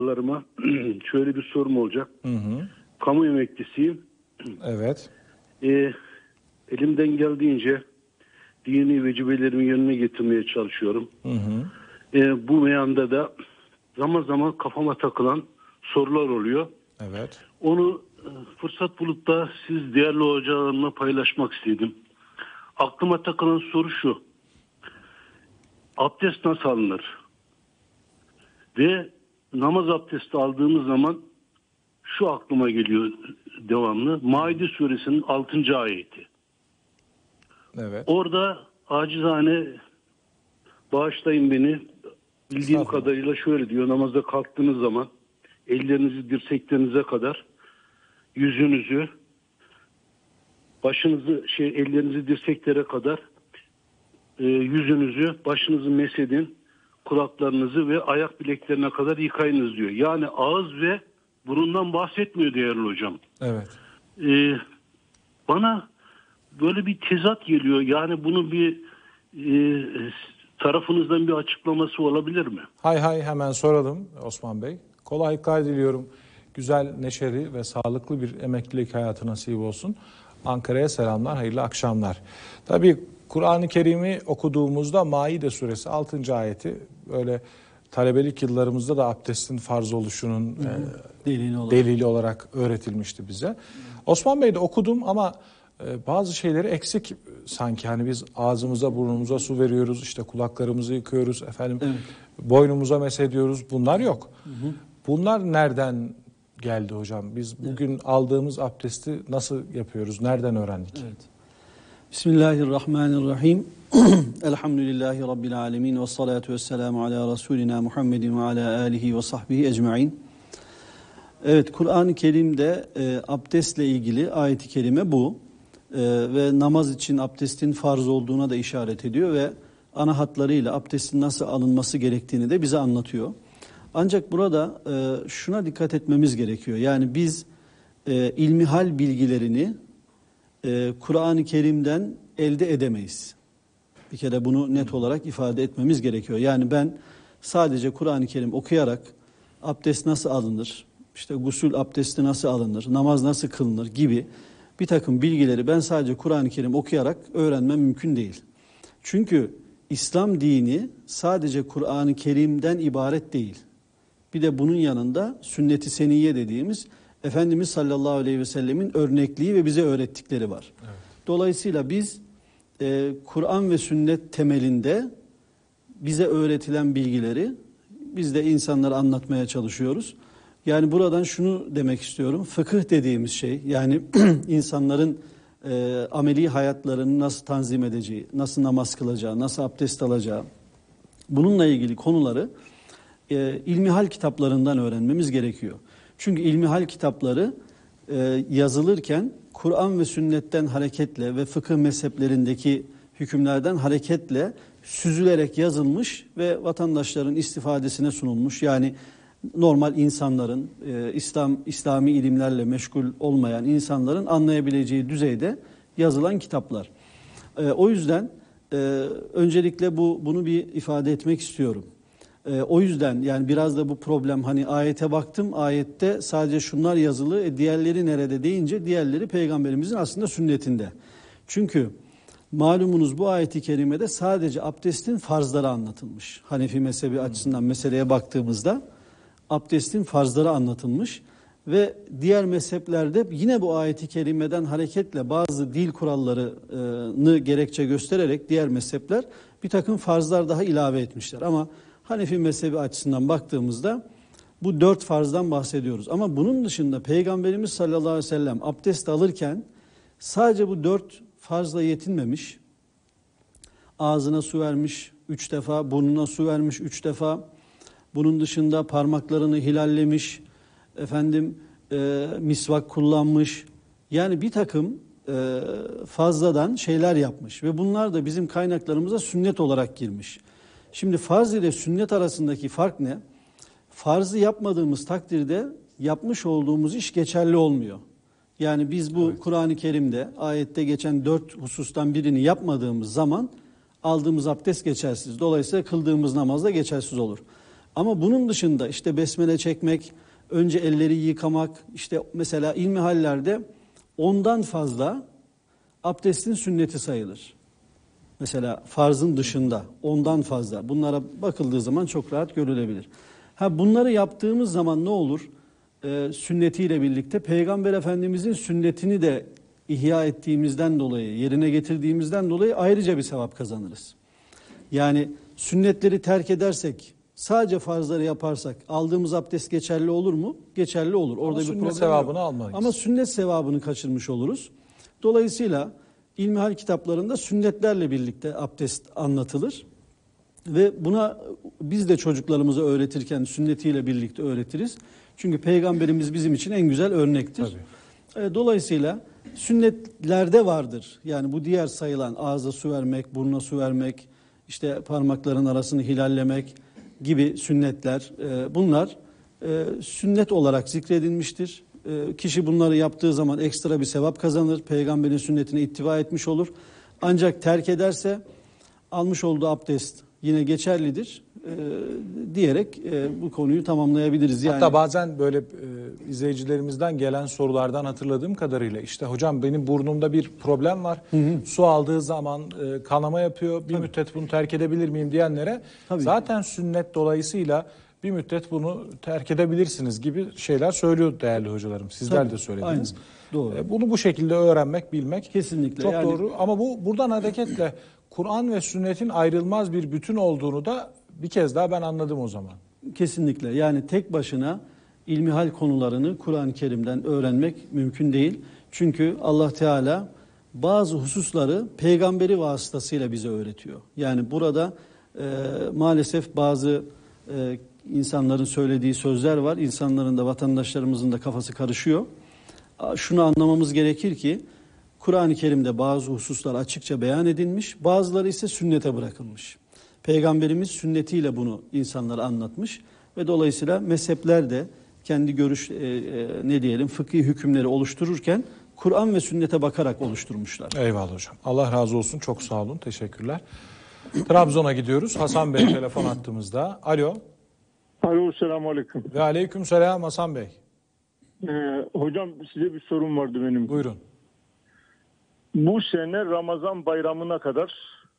Şöyle bir sorum olacak. Hı hı. Kamu emeklisiyim. Evet. Elimden geldiğince dini vecibelerimi yerine getirmeye çalışıyorum. Hı hı. Bu meyanda da zaman zaman kafama takılan sorular oluyor. Evet. Onu fırsat bulup da siz değerli hocalarımla paylaşmak istedim. Aklıma takılan soru şu: abdest nasıl alınır? Ve namaz abdesti aldığımız zaman şu aklıma geliyor devamlı. Maide suresinin 6. ayeti. Evet. Orada acizane, bağışlayın beni, bildiğim kadarıyla şöyle diyor: namazda kalktığınız zaman ellerinizi dirseklerinize kadar, yüzünüzü, başınızı ellerinizi dirseklere kadar, yüzünüzü, başınızı mesedin, kulaklarınızı ve ayak bileklerine kadar yıkayınız diyor. Yani ağız ve burundan bahsetmiyor değerli hocam. Evet. Bana böyle bir tezat geliyor. Yani bunun bir tarafınızdan bir açıklaması olabilir mi? Hay hemen soralım Osman Bey. Kolaylıklar diliyorum. Güzel, neşeli ve sağlıklı bir emeklilik hayatı nasip olsun. Ankara'ya selamlar, hayırlı akşamlar. Tabii Kur'an-ı Kerim'i okuduğumuzda Maide suresi 6. ayeti böyle talebelik yıllarımızda da abdestin farz oluşunun delili olarak öğretilmişti bize. Osman Bey de okudum ama bazı şeyleri eksik sanki. Hani biz ağzımıza burnumuza su veriyoruz, işte kulaklarımızı yıkıyoruz, boynumuza mesediyoruz. Bunlar yok. Bunlar nereden geldi hocam? Biz bugün aldığımız abdesti nasıl yapıyoruz? Nereden öğrendik? Evet. Bismillahirrahmanirrahim. Elhamdülillahi Rabbil alemin ve salatu ve selamu ala Resulina Muhammedin ve ala alihi ve sahbihi ecma'in. Evet, Kur'an-ı Kerim'de abdestle ilgili ayet-i kerime bu. Ve namaz için abdestin farz olduğuna da işaret ediyor ve ana hatlarıyla abdestin nasıl alınması gerektiğini de bize anlatıyor. Ancak burada şuna dikkat etmemiz gerekiyor. Yani biz ilmihal bilgilerini Kur'an-ı Kerim'den elde edemeyiz. Bir kere bunu net olarak ifade etmemiz gerekiyor. Yani ben sadece Kur'an-ı Kerim okuyarak abdest nasıl alınır, işte gusül abdesti nasıl alınır, namaz nasıl kılınır gibi bir takım bilgileri ben sadece Kur'an-ı Kerim okuyarak öğrenmem mümkün değil. Çünkü İslam dini sadece Kur'an-ı Kerim'den ibaret değil. Bir de bunun yanında sünnet-i seniyye dediğimiz Efendimiz sallallahu aleyhi ve sellemin örnekliği ve bize öğrettikleri var. Evet. Dolayısıyla biz Kur'an ve sünnet temelinde bize öğretilen bilgileri biz de insanlara anlatmaya çalışıyoruz. Yani buradan şunu demek istiyorum. Fıkıh dediğimiz şey, yani insanların ameli hayatlarını nasıl tanzim edeceği, nasıl namaz kılacağı, nasıl abdest alacağı, bununla ilgili konuları ilmihal kitaplarından öğrenmemiz gerekiyor. Çünkü ilmihal kitapları yazılırken Kur'an ve sünnetten hareketle ve fıkıh mezheplerindeki hükümlerden hareketle süzülerek yazılmış ve vatandaşların istifadesine sunulmuş. Yani normal insanların, İslami ilimlerle meşgul olmayan insanların anlayabileceği düzeyde yazılan kitaplar. O yüzden öncelikle bunu bir ifade etmek istiyorum. O yüzden yani biraz da bu problem, hani ayete baktım, ayette sadece şunlar yazılı, diğerleri nerede deyince diğerleri peygamberimizin aslında sünnetinde. Çünkü malumunuz bu ayeti kerimede sadece abdestin farzları anlatılmış. Hanefi mezhebi açısından meseleye baktığımızda abdestin farzları anlatılmış ve diğer mezheplerde yine bu ayeti kerimeden hareketle bazı dil kurallarını gerekçe göstererek diğer mezhepler bir takım farzlar daha ilave etmişler. Ama Hanefi mezhebi açısından baktığımızda bu 4 farzdan bahsediyoruz. Ama bunun dışında Peygamberimiz sallallahu aleyhi ve sellem abdest alırken sadece bu 4 farzla yetinmemiş. Ağzına su vermiş 3 defa, burnuna su vermiş 3 defa. Bunun dışında parmaklarını hilallemiş, misvak kullanmış. Yani bir takım fazladan şeyler yapmış ve bunlar da bizim kaynaklarımıza sünnet olarak girmiş. Şimdi farz ile sünnet arasındaki fark ne? Farzı yapmadığımız takdirde yapmış olduğumuz iş geçerli olmuyor. Yani biz bu Kur'an-ı Kerim'de ayette geçen 4 husustan birini yapmadığımız zaman aldığımız abdest geçersiz. Dolayısıyla kıldığımız namaz da geçersiz olur. Ama bunun dışında işte besmele çekmek, önce elleri yıkamak, işte mesela ilmihallerde 10'dan fazla abdestin sünneti sayılır. Mesela farzın dışında 10'dan fazla. Bunlara bakıldığı zaman çok rahat görülebilir. Bunları yaptığımız zaman ne olur? Sünnetiyle birlikte Peygamber Efendimizin sünnetini de ihya ettiğimizden dolayı, yerine getirdiğimizden dolayı ayrıca bir sevap kazanırız. Yani sünnetleri terk edersek, sadece farzları yaparsak aldığımız abdest geçerli olur mu? Geçerli olur. Orada bir problem yok. Sevabını almayız. Ama sünnet sevabını kaçırmış oluruz. Dolayısıyla ilmihal kitaplarında sünnetlerle birlikte abdest anlatılır. Ve buna biz de çocuklarımıza öğretirken sünnetiyle birlikte öğretiriz. Çünkü Peygamberimiz bizim için en güzel örnektir. Dolayısıyla sünnetlerde vardır. Yani bu diğer sayılan ağza su vermek, burnuna su vermek, işte parmakların arasını hilallemek gibi sünnetler, bunlar sünnet olarak zikredilmiştir. Kişi bunları yaptığı zaman ekstra bir sevap kazanır. Peygamberin sünnetine ittiba etmiş olur. Ancak terk ederse almış olduğu abdest yine geçerlidir diyerek bu konuyu tamamlayabiliriz. Yani, hatta bazen böyle izleyicilerimizden gelen sorulardan hatırladığım kadarıyla işte hocam benim burnumda bir problem var. Su aldığı zaman kanama yapıyor. Bir müddet bunu terk edebilir miyim diyenlere zaten sünnet dolayısıyla bir müddet bunu terk edebilirsiniz gibi şeyler söylüyor değerli hocalarım. Sizler de söylediniz. Doğru. Bunu bu şekilde öğrenmek, bilmek kesinlikle çok doğru. Ama buradan hareketle Kur'an ve sünnetin ayrılmaz bir bütün olduğunu da bir kez daha ben anladım o zaman. Kesinlikle. Yani tek başına ilmihal konularını Kur'an-ı Kerim'den öğrenmek mümkün değil. Çünkü Allah Teala bazı hususları peygamberi vasıtasıyla bize öğretiyor. Yani burada maalesef bazı insanların söylediği sözler var. İnsanların da, vatandaşlarımızın da kafası karışıyor. Şunu anlamamız gerekir ki Kur'an-ı Kerim'de bazı hususlar açıkça beyan edilmiş, bazıları ise sünnete bırakılmış. Peygamberimiz sünnetiyle bunu insanlara anlatmış ve dolayısıyla mezhepler de kendi fıkhi hükümleri oluştururken Kur'an ve sünnete bakarak oluşturmuşlar. Eyvallah hocam. Allah razı olsun. Çok sağ olun. Teşekkürler. Trabzon'a gidiyoruz. Hasan Bey telefon attığımızda. Alo. Alo, selamun aleyküm. Ve aleyküm selam Hasan Bey. Hocam size bir sorum vardı benim. Buyurun. Bu sene Ramazan bayramına kadar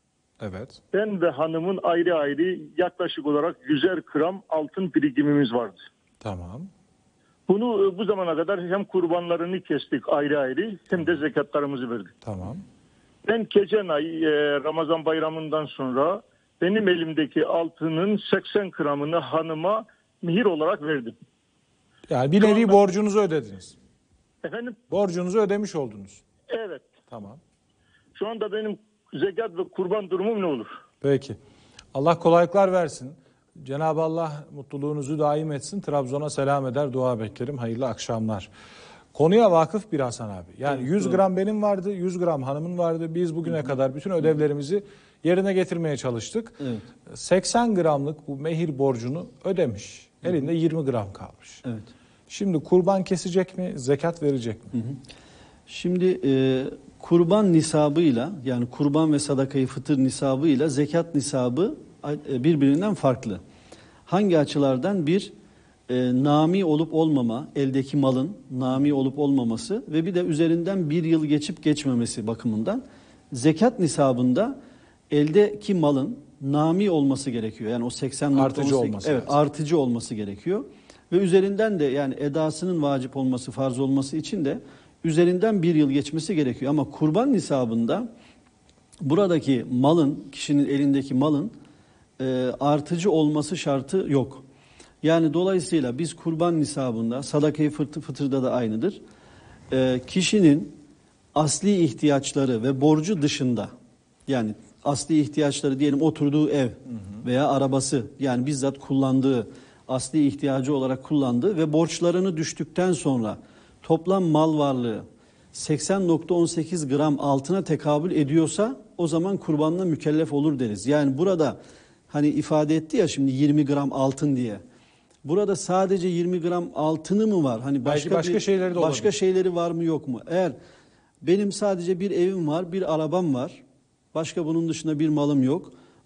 ben ve hanımın ayrı ayrı yaklaşık olarak 100'er gram altın birikimimiz vardı. Tamam. Bunu bu zamana kadar hem kurbanlarını kestik ayrı ayrı hem de zekatlarımızı verdik. Tamam. Ben geçen ay Ramazan bayramından sonra benim elimdeki altının 80 gramını hanıma mihir olarak verdim. Yani bir nevi borcunuzu ödediniz. Efendim? Borcunuzu ödemiş oldunuz. Evet. Tamam. Şu anda benim zekat ve kurban durumum ne olur? Peki. Allah kolaylıklar versin. Cenab-ı Allah mutluluğunuzu daim etsin. Trabzon'a selam eder, dua beklerim. Hayırlı akşamlar. Konuya vakıf bir Hasan abi. Yani 100 gram benim vardı, 100 gram hanımın vardı. Biz bugüne kadar bütün ödevlerimizi yerine getirmeye çalıştık. 80 gramlık bu mehir borcunu ödemiş. Elinde 20 gram kalmış. Evet. Şimdi kurban kesecek mi, zekat verecek mi? Şimdi kurban nisabıyla, yani kurban ve sadakayı fıtır nisabıyla zekat nisabı birbirinden farklı. Hangi açılardan? Bir, nami olup olmama, eldeki malın nami olup olmaması ve bir de üzerinden bir yıl geçip geçmemesi bakımından zekat nisabında eldeki malın nami olması gerekiyor. Yani o 80 artıcı olması. Evet, artıcı olması gerekiyor. Ve üzerinden de yani edasının vacip olması, farz olması için de üzerinden bir yıl geçmesi gerekiyor. Ama kurban nisabında buradaki malın, kişinin elindeki malın artıcı olması şartı yok. Yani dolayısıyla biz kurban nisabında, sadaka-i fıtırda da aynıdır. Kişinin asli ihtiyaçları ve borcu dışında, yani asli ihtiyaçları diyelim oturduğu ev veya arabası, yani bizzat kullandığı, asli ihtiyacı olarak kullandığı ve borçlarını düştükten sonra toplam mal varlığı 80.18 gram altına tekabül ediyorsa o zaman kurbanla mükellef olur deriz. Yani burada hani ifade etti ya şimdi 20 gram altın diye. Burada sadece 20 gram altını mı var? Hani başka şeyleri de başka şeyleri var mı yok mu? Eğer benim sadece bir evim var, bir arabam var. Başka bunun dışında bir malım yok.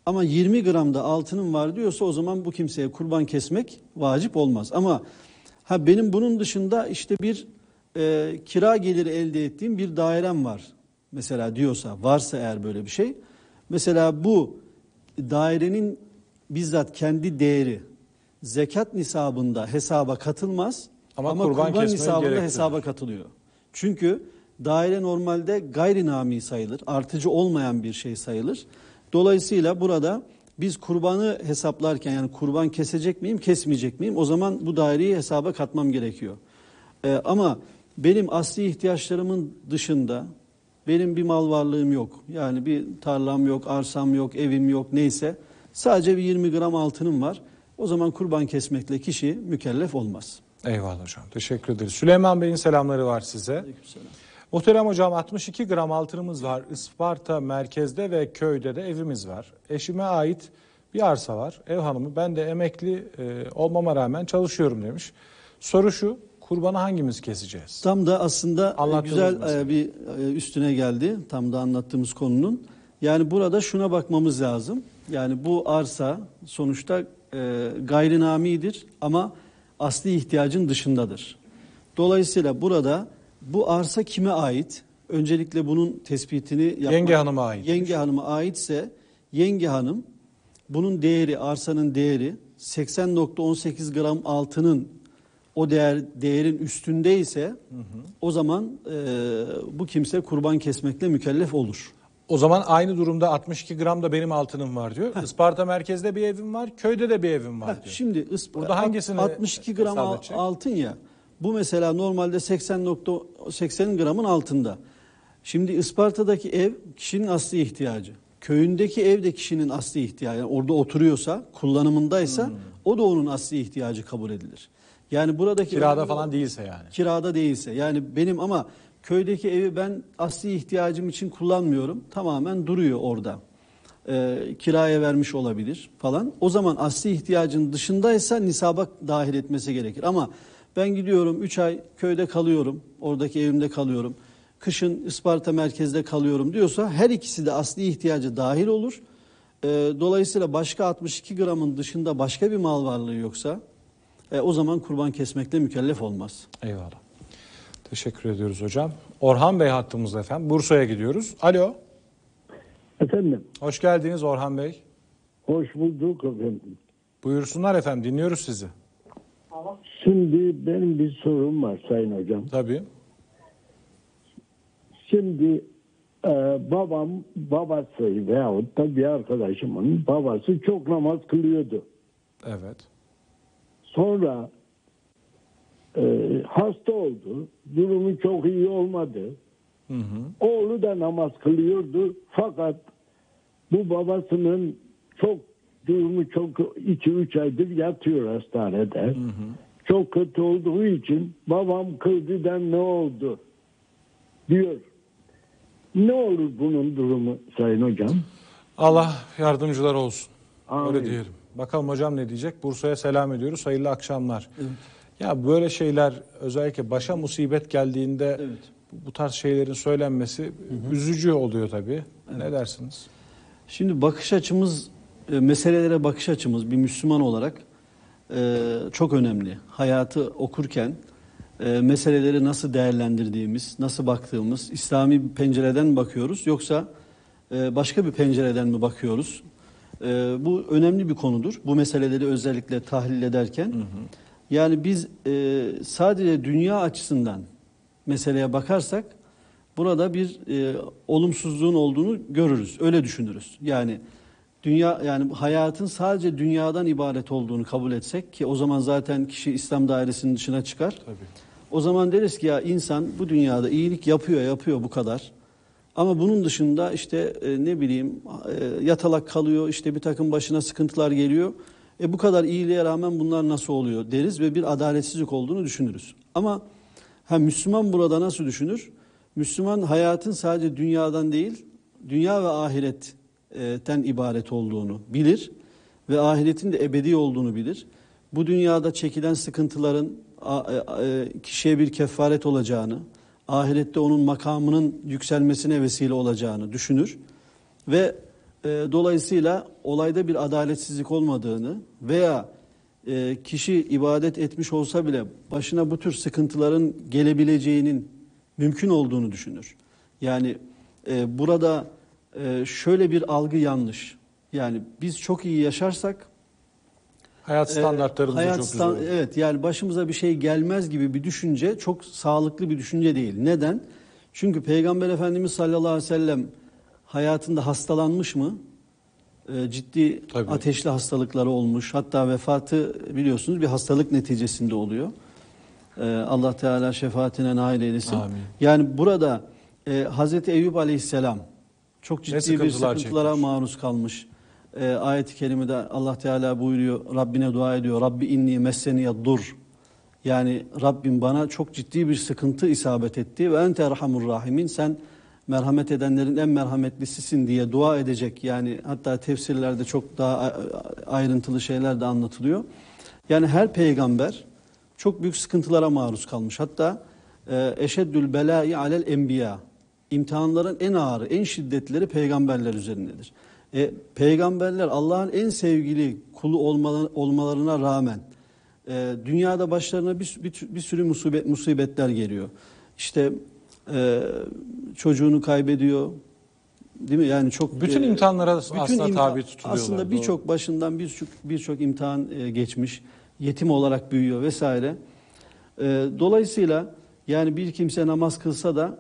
Ama 20 gram da altının var diyorsa o zaman bu kimseye kurban kesmek vacip olmaz. Ama benim bunun dışında işte bir kira geliri elde ettiğim bir dairem var mesela diyorsa, varsa eğer böyle bir şey. Mesela bu dairenin bizzat kendi değeri zekat nisabında hesaba katılmaz ama kurban nisabında hesaba katılıyor. Çünkü daire normalde gayri nami sayılır, artıcı olmayan bir şey sayılır. Dolayısıyla burada biz kurbanı hesaplarken, yani kurban kesecek miyim, kesmeyecek miyim, o zaman bu daireyi hesaba katmam gerekiyor. Ama benim asli ihtiyaçlarımın dışında benim bir mal varlığım yok. Yani bir tarlam yok, arsam yok, evim yok, neyse. Sadece bir 20 gram altınım var. O zaman kurban kesmekle kişi mükellef olmaz. Eyvallah hocam. Teşekkür ederiz. Süleyman Bey'in selamları var size. Aleykümselam. Muhterem hocam, 62 gram altınımız var. Isparta merkezde ve köyde de evimiz var. Eşime ait bir arsa var. Ev hanımı. Ben de emekli olmama rağmen çalışıyorum demiş. Soru şu: kurbanı hangimiz keseceğiz? Tam da aslında güzel bir üstüne geldi. Tam da anlattığımız konunun. Yani burada şuna bakmamız lazım. Yani bu arsa sonuçta gayrinamidir ama asli ihtiyacın dışındadır. Dolayısıyla burada bu arsa kime ait? Öncelikle bunun tespitini yapmak. Yenge hanıma ait. Yenge hanıma aitse yenge hanım bunun değeri, arsanın değeri 80.18 gram altının o değerin üstündeyse o zaman bu kimse kurban kesmekle mükellef olur. O zaman aynı durumda 62 gram da benim altınım var diyor. Isparta merkezde bir evim var, köyde de bir evim var diyor. Şimdi burada hangisini 62 gram altın ya. Bu mesela normalde 80 gramın altında. Şimdi Isparta'daki ev kişinin asli ihtiyacı. Köyündeki ev de kişinin asli ihtiyacı. Yani orada oturuyorsa, kullanımındaysa o da onun asli ihtiyacı kabul edilir. Yani buradaki kirada falan değilse yani. Kirada değilse. Yani benim ama köydeki evi ben asli ihtiyacım için kullanmıyorum. Tamamen duruyor orada. Kiraya vermiş olabilir falan. O zaman asli ihtiyacın dışındaysa nisaba dahil etmesi gerekir. Ama ben gidiyorum 3 ay köyde kalıyorum. Oradaki evimde kalıyorum. Kışın Isparta merkezde kalıyorum diyorsa her ikisi de asli ihtiyacı dahil olur. Dolayısıyla başka 62 gramın dışında başka bir mal varlığı yoksa o zaman kurban kesmekle mükellef olmaz. Eyvallah. Teşekkür ediyoruz hocam. Orhan Bey hattımızda efendim. Bursa'ya gidiyoruz. Alo. Efendim. Hoş geldiniz Orhan Bey. Hoş bulduk efendim. Buyursunlar efendim, dinliyoruz sizi. Şimdi benim bir sorum var Sayın Hocam. Tabii. Şimdi babası veyahut da bir arkadaşımın babası çok namaz kılıyordu. Evet. Sonra hasta oldu. Durumu çok iyi olmadı. Oğlu da namaz kılıyordu. Fakat bu babasının durumu çok 2-3 aydır yatıyor hastanede. Çok kötü olduğu için babam kıldıdan ne oldu diyor. Ne olur bunun durumu Sayın Hocam? Allah yardımcılar olsun. Amin. Öyle diyelim. Bakalım hocam ne diyecek? Bursa'ya selam ediyoruz. Hayırlı akşamlar. Evet. Ya böyle şeyler, özellikle başa musibet geldiğinde bu tarz şeylerin söylenmesi üzücü oluyor tabii. Evet. Ne dersiniz? Şimdi bakış açımız, meselelere bakış açımız bir Müslüman olarak çok önemli. Hayatı okurken meseleleri nasıl değerlendirdiğimiz, nasıl baktığımız, İslami bir pencereden mi bakıyoruz yoksa başka bir pencereden mi bakıyoruz? Bu önemli bir konudur. Bu meseleleri özellikle tahlil ederken. Yani biz sadece dünya açısından meseleye bakarsak burada bir olumsuzluğun olduğunu görürüz. Öyle düşünürüz. Yani hayatın sadece dünyadan ibaret olduğunu kabul etsek ki o zaman zaten kişi İslam dairesinin dışına çıkar. Tabii. O zaman deriz ki ya insan bu dünyada iyilik yapıyor bu kadar. Ama bunun dışında işte yatalak kalıyor, işte bir takım başına sıkıntılar geliyor. Bu kadar iyiliğe rağmen bunlar nasıl oluyor deriz ve bir adaletsizlik olduğunu düşünürüz. Ama Müslüman burada nasıl düşünür? Müslüman hayatın sadece dünyadan değil, dünya ve ahiretten ibaret olduğunu bilir ve ahiretin de ebedi olduğunu bilir. Bu dünyada çekilen sıkıntıların kişiye bir kefaret olacağını, ahirette onun makamının yükselmesine vesile olacağını düşünür ve Dolayısıyla olayda bir adaletsizlik olmadığını veya kişi ibadet etmiş olsa bile başına bu tür sıkıntıların gelebileceğinin mümkün olduğunu düşünür. Yani burada şöyle bir algı yanlış. Yani biz çok iyi yaşarsak hayat standartlarımız çok güzel olur. Evet, yani başımıza bir şey gelmez gibi bir düşünce çok sağlıklı bir düşünce değil. Neden? Çünkü Peygamber Efendimiz sallallahu aleyhi ve sellem hayatında hastalanmış mı? Ciddi ateşli hastalıkları olmuş. Hatta vefatı biliyorsunuz bir hastalık neticesinde oluyor. Allah Teala şefaatine nail eylesin. Amin. Yani burada Hazreti Eyüp Aleyhisselam çok ciddi bir sıkıntılara maruz kalmış. Ayet-i kerimede Allah Teala buyuruyor, Rabbine dua ediyor. Rabbi inni messeniye dur. Yani Rabbim bana çok ciddi bir sıkıntı isabet etti ve ente erhamur rahimin, sen merhamet edenlerin en merhametlisisin diye dua edecek. Yani hatta tefsirlerde çok daha ayrıntılı şeyler de anlatılıyor. Yani her peygamber çok büyük sıkıntılara maruz kalmış. Hatta eşeddül belâi alel enbiya, imtihanların en ağırı, en şiddetleri peygamberler üzerindedir. Peygamberler Allah'ın en sevgili kulu olmalarına rağmen dünyada başlarına bir sürü musibetler geliyor. İşte çocuğunu kaybediyor, değil mi? Yani çok bütün imtihanlara aslında tabi tutuluyorlar. Aslında birçok başından birçok imtihan geçmiş, yetim olarak büyüyor vesaire. Dolayısıyla yani bir kimse namaz kılsa da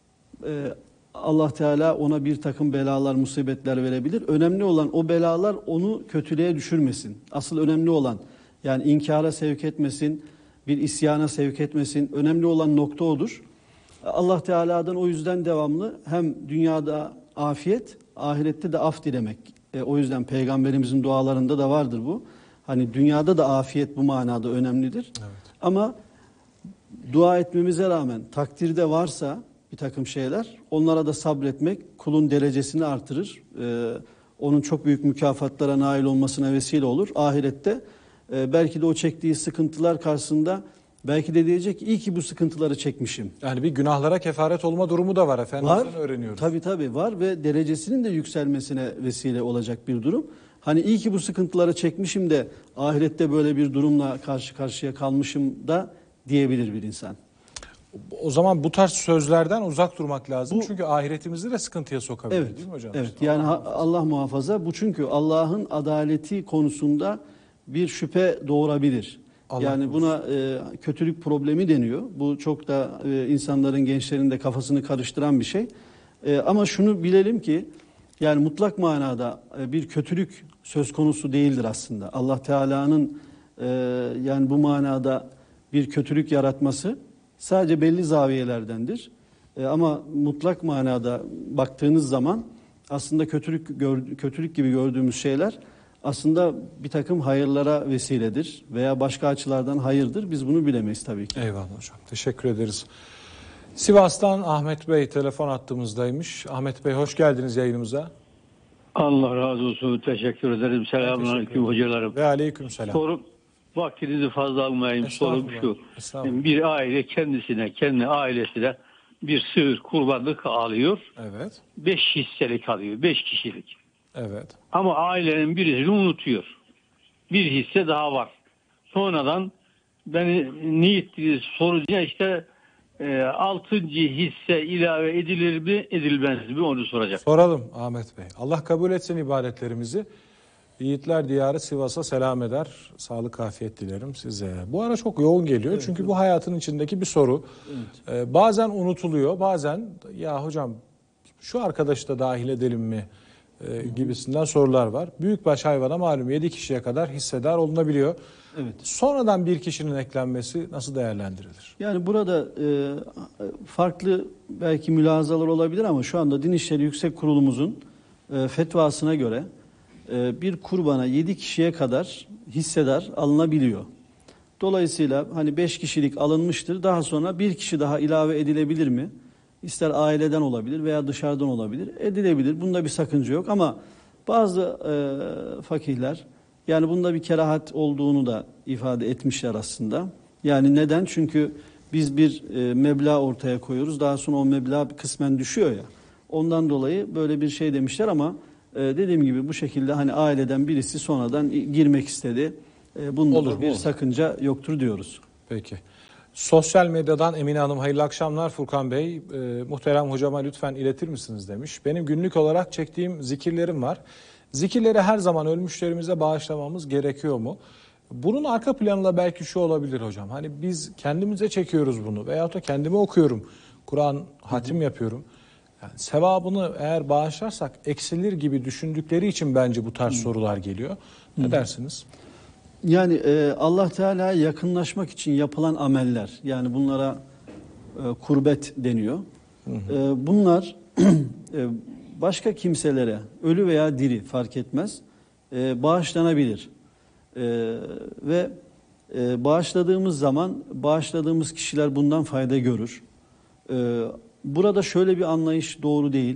Allah Teala ona bir takım belalar, musibetler verebilir. Önemli olan o belalar onu kötülüğe düşürmesin. Asıl önemli olan yani inkara sevk etmesin, bir isyana sevk etmesin. Önemli olan nokta odur. Allah Teala'dan o yüzden devamlı hem dünyada afiyet, ahirette de af dilemek. O yüzden Peygamberimizin dualarında da vardır bu. Hani dünyada da afiyet bu manada önemlidir. Evet. Ama dua etmemize rağmen takdirde varsa bir takım şeyler, onlara da sabretmek kulun derecesini artırır. Onun çok büyük mükafatlara nail olmasına vesile olur. Ahirette belki de o çektiği sıkıntılar karşısında belki de diyecek iyi ki bu sıkıntıları çekmişim. Yani bir günahlara kefaret olma durumu da var efendim. Var. Öğreniyoruz. Tabii var ve derecesinin de yükselmesine vesile olacak bir durum. Hani iyi ki bu sıkıntıları çekmişim de ahirette böyle bir durumla karşı karşıya kalmışım da diyebilir bir insan. O zaman bu tarz sözlerden uzak durmak lazım. Çünkü ahiretimizi de sıkıntıya sokabilir, değil mi hocam? Evet. Yani Allah muhafaza. Bu çünkü Allah'ın adaleti konusunda bir şüphe doğurabilir. Yani buna kötülük problemi deniyor. Bu çok da insanların, gençlerin de kafasını karıştıran bir şey. Ama şunu bilelim ki yani mutlak manada bir kötülük söz konusu değildir aslında. Allah Teala'nın yani bu manada bir kötülük yaratması sadece belli zaviyelerdendir. Ama mutlak manada baktığınız zaman aslında kötülük gibi gördüğümüz şeyler aslında bir takım hayırlara vesiledir veya başka açılardan hayırdır. Biz bunu bilemeyiz tabii ki. Eyvallah hocam. Teşekkür ederiz. Sivas'tan Ahmet Bey telefon hattımızdaymış. Ahmet Bey hoş geldiniz yayınımıza. Allah razı olsun. Teşekkür ederim. Selamünaleyküm hocalarım. Ve aleykümselam. Sorum, vaktinizi fazla almayayım. Sorum şu. Bir aile kendi ailesine bir sığır kurbanlık alıyor. Evet. 5 hisselik alıyor. 5 kişilik. Evet. Ama ailenin birisini unutuyor. Bir hisse daha var. Sonradan beni niyet sorunca işte 6. hisse ilave edilir mi edilmez mi onu soracak. Soralım Ahmet Bey. Allah kabul etsin ibadetlerimizi. Yiğitler Diyarı Sivas'a selam eder. Sağlık, afiyet dilerim size. Bu ara çok yoğun geliyor. Evet, çünkü bu hayatın içindeki bir soru. Evet. Bazen unutuluyor. Bazen ya hocam şu arkadaşı da dahil edelim mi gibisinden sorular var. Büyükbaş hayvana malum 7 kişiye kadar hissedar olunabiliyor. Evet. Sonradan bir kişinin eklenmesi nasıl değerlendirilir? Yani burada farklı belki mülahazalar olabilir ama şu anda Din İşleri Yüksek Kurulumuzun fetvasına göre bir kurbana 7 kişiye kadar hissedar alınabiliyor. Dolayısıyla hani 5 kişilik alınmıştır. Daha sonra bir kişi daha ilave edilebilir mi? İster aileden olabilir veya dışarıdan olabilir. Edilebilir. Bunda bir sakınca yok ama bazı fakihler yani bunda bir kerahat olduğunu da ifade etmişler aslında. Yani neden? Çünkü biz bir meblağ ortaya koyuyoruz. Daha sonra o meblağ kısmen düşüyor ya. Ondan dolayı böyle bir şey demişler ama Dediğim gibi bu şekilde hani aileden birisi sonradan girmek istedi. Bunda Olur, bir olur. sakınca yoktur diyoruz. Peki. Sosyal medyadan Emine Hanım, hayırlı akşamlar Furkan Bey. Muhterem hocama lütfen iletir misiniz demiş. Benim günlük olarak çektiğim zikirlerim var. Zikirleri her zaman ölmüşlerimize bağışlamamız gerekiyor mu? Bunun arka planında belki şu olabilir hocam. Hani biz kendimize çekiyoruz bunu veyahut da kendime okuyorum. Kur'an hatim yapıyorum. Yani sevabını eğer bağışlarsak eksilir gibi düşündükleri için bence bu tarz sorular geliyor. Ne dersiniz? Yani Allah Teala'ya yakınlaşmak için yapılan ameller, yani bunlara kurbet deniyor. Bunlar başka kimselere, ölü veya diri fark etmez, bağışlanabilir. Ve bağışladığımız zaman bağışladığımız kişiler bundan fayda görür. Burada şöyle bir anlayış doğru değil.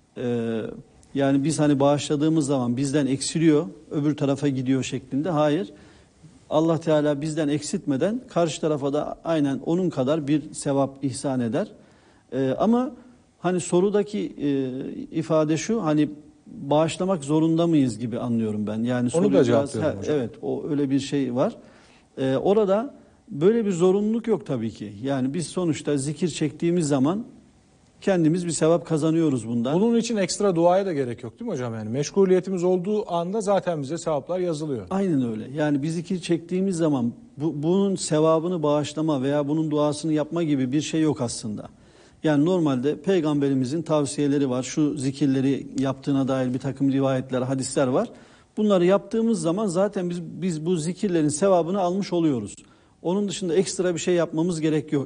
Yani biz hani bağışladığımız zaman bizden eksiliyor, öbür tarafa gidiyor şeklinde. Hayır. Allah Teala bizden eksiltmeden karşı tarafa da aynen onun kadar bir sevap ihsan eder. Ama hani sorudaki ifade şu, hani bağışlamak zorunda mıyız gibi anlıyorum ben. Yani onu da cevaplıyorum hocam. Evet, o öyle bir şey var. Orada böyle bir zorunluluk yok tabii ki. Yani biz sonuçta zikir çektiğimiz zaman kendimiz bir sevap kazanıyoruz bundan. Bunun için ekstra duaya da gerek yok değil mi hocam? Yani meşguliyetimiz olduğu anda zaten bize sevaplar yazılıyor. Aynen öyle. Yani biz zikir çektiğimiz zaman bunun sevabını bağışlama veya bunun duasını yapma gibi bir şey yok aslında. Yani normalde Peygamberimizin tavsiyeleri var. Şu zikirleri yaptığına dair bir takım rivayetler, hadisler var. Bunları yaptığımız zaman zaten biz bu zikirlerin sevabını almış oluyoruz. Onun dışında ekstra bir şey yapmamıza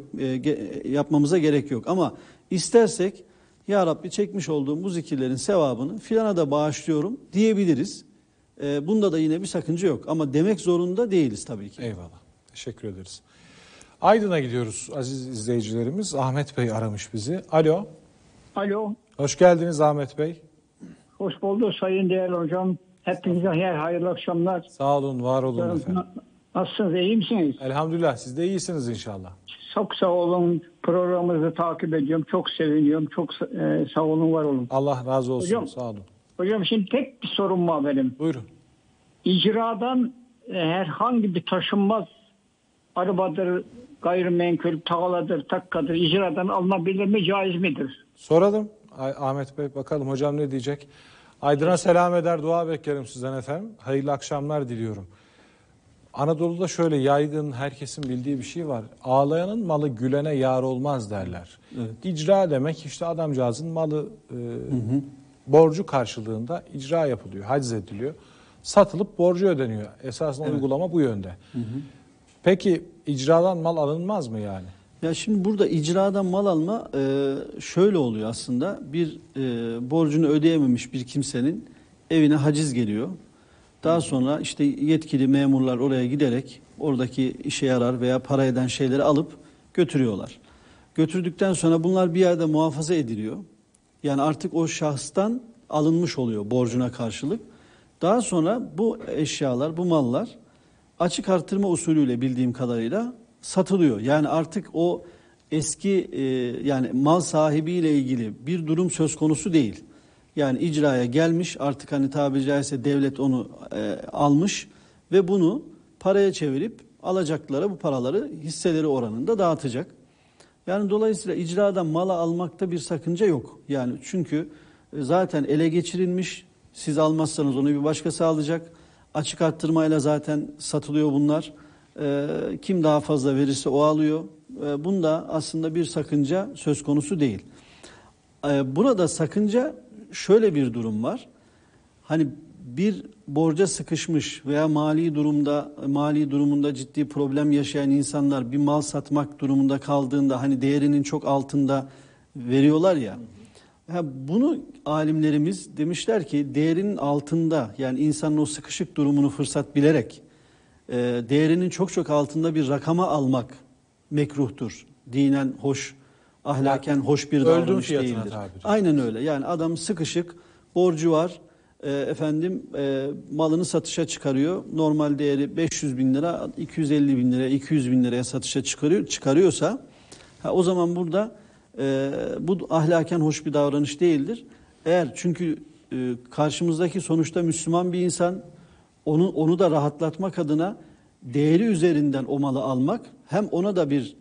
gerek yok. Ama istersek ya Rabbi çekmiş olduğum bu zikirlerin sevabını filana da bağışlıyorum diyebiliriz. Bunda da yine bir sakınca yok. Ama demek zorunda değiliz tabii ki. Eyvallah. Teşekkür ederiz. Aydın'a gidiyoruz aziz izleyicilerimiz. Ahmet Bey aramış bizi. Alo. Alo. Hoş geldiniz Ahmet Bey. Hoş bulduk sayın değerli hocam. Hepinize hayırlı akşamlar. Sağ olun, var olun efendim. Nasılsınız, iyi misiniz? Elhamdülillah, siz de iyisiniz inşallah. Çok sağ olun. Programınızı takip ediyorum. Çok seviniyorum. Çok sağ olun, var olun. Allah razı olsun. Hocam, sağ olun. Hocam şimdi tek bir sorum var benim. Buyurun. İcradan herhangi bir taşınmaz arabadır, gayrimenkul, tağladır, takkadır icradan alınabilir mi, caiz midir? Soralım Ahmet Bey, bakalım hocam ne diyecek. Aydın'a selam eder, dua beklerim sizden efendim. Hayırlı akşamlar diliyorum. Anadolu'da şöyle yaygın, herkesin bildiği bir şey var. Ağlayanın malı gülene yar olmaz derler. Evet. İcra demek işte adamcağızın malı borcu karşılığında icra yapılıyor, haciz ediliyor. Satılıp borcu ödeniyor. Esasında uygulama bu yönde. Peki icradan mal alınmaz mı yani? Ya şimdi burada icradan mal alma şöyle oluyor aslında. Bir borcunu ödeyememiş bir kimsenin evine haciz geliyor. Daha sonra işte yetkili memurlar oraya giderek oradaki işe yarar veya para eden şeyleri alıp götürüyorlar. Götürdükten sonra bunlar bir yerde muhafaza ediliyor. Yani artık o şahıstan alınmış oluyor borcuna karşılık. Daha sonra bu eşyalar, bu mallar açık artırma usulüyle bildiğim kadarıyla satılıyor. Yani artık o eski yani mal sahibiyle ilgili bir durum söz konusu değil. Yani icraya gelmiş, artık hani tabiri caizse devlet onu almış ve bunu paraya çevirip alacaklara bu paraları hisseleri oranında dağıtacak. Yani dolayısıyla icradan mala almakta bir sakınca yok. Yani çünkü zaten ele geçirilmiş, siz almazsanız onu bir başkası alacak. Açık arttırmayla zaten satılıyor bunlar. Kim daha fazla verirse o alıyor. Bunda aslında bir sakınca söz konusu değil. Burada sakınca şöyle bir durum var. Hani bir borca sıkışmış veya mali durumunda ciddi problem yaşayan insanlar bir mal satmak durumunda kaldığında hani değerinin çok altında veriyorlar ya. Bunu alimlerimiz demişler ki değerinin altında, yani insanın o sıkışık durumunu fırsat bilerek değerinin çok çok altında bir rakama almak mekruhtur. Dinen hoş, ahlaken hoş bir davranış değildir. Aynen öyle. Yani adam sıkışık, borcu var. Malını satışa çıkarıyor. Normal değeri 500 bin lira, 250 bin liraya, 200 bin liraya satışa çıkarıyorsa o zaman burada bu ahlaken hoş bir davranış değildir. Eğer çünkü karşımızdaki sonuçta Müslüman bir insan, onu da rahatlatmak adına değeri üzerinden o malı almak hem ona da bir